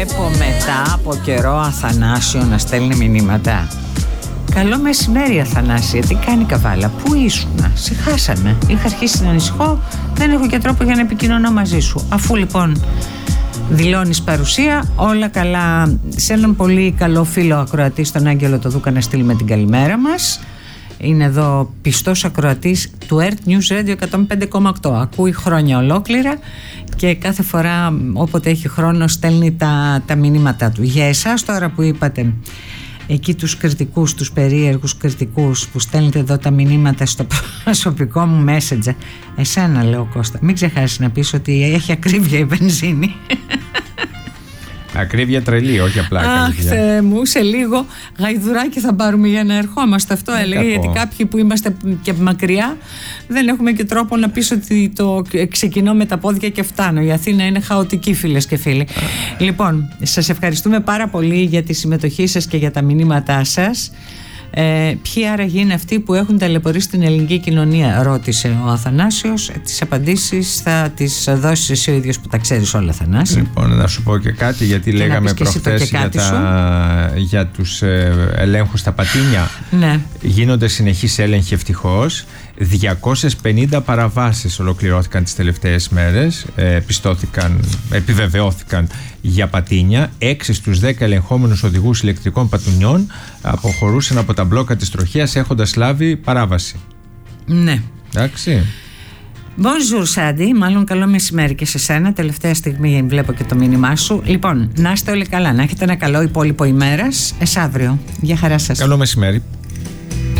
βλέπω μετά από καιρό Αθανάσιο να στέλνει μηνύματα. Καλό μεσημέρι Αθανάσια, τι κάνει καβάλα, πού ήσουνα, σε χάσαμε, είχα αρχίσει να ανησυχώ, δεν έχω και τρόπο για να επικοινωνώ μαζί σου. Αφού λοιπόν δηλώνεις παρουσία, όλα καλά. Σε έναν πολύ καλό φίλο ακροατή, στον Άγγελο το Δούκα, να στείλουμε την καλημέρα μας. Είναι εδώ πιστός ακροατής του Earth News Radio 105,8. Ακούει χρόνια ολόκληρα και κάθε φορά όποτε έχει χρόνο στέλνει τα μηνύματά του. Για εσάς τώρα που είπατε εκεί τους κριτικούς, τους περίεργους κριτικούς που στέλνετε εδώ τα μηνύματα στο προσωπικό μου Messenger, εσένα λέω Κώστα, μην ξεχάσεις να πεις ότι έχει ακρίβεια η βενζίνη. Ακρίβεια τρελή, όχι απλά ακρίβεια. Αχ, Θεέ μου, σε λίγο γαϊδουράκι θα πάρουμε για να ερχόμαστε. Αυτό έλεγε, γιατί κάποιοι που είμαστε και μακριά δεν έχουμε και τρόπο να πεις ότι το ξεκινώ με τα πόδια και φτάνω. Η Αθήνα είναι χαοτική, φίλες και φίλοι. Λοιπόν, σας ευχαριστούμε πάρα πολύ για τη συμμετοχή σας και για τα μηνύματά σας. Ποιοι άραγε είναι αυτοί που έχουν ταλαιπωρήσει την ελληνική κοινωνία, ρώτησε ο Αθανάσιος. Τις απαντήσεις θα τις δώσεις εσύ ο ίδιος που τα ξέρεις όλα, Αθανάση. Λοιπόν, να σου πω και κάτι, γιατί λέγαμε προχθές για τους ελέγχους στα Πατίνια. Ναι. Γίνονται συνεχείς έλεγχοι, ευτυχώς. 250 παραβάσεις ολοκληρώθηκαν τις τελευταίες μέρες, επιβεβαιώθηκαν για πατίνια. 6 στους 10 ελεγχόμενους οδηγούς ηλεκτρικών πατουνιών αποχωρούσαν από τα μπλόκα της τροχέας έχοντας λάβει παράβαση. Ναι. Εντάξει. Bonjour Σάντι, μάλλον καλό μεσημέρι και σε σένα. Τελευταία στιγμή βλέπω και το μήνυμά σου. Λοιπόν, να είστε όλοι καλά, να έχετε ένα καλό υπόλοιπο ημέρας. Αύριο. Γεια χαρά σας. Καλό μεσημέρι.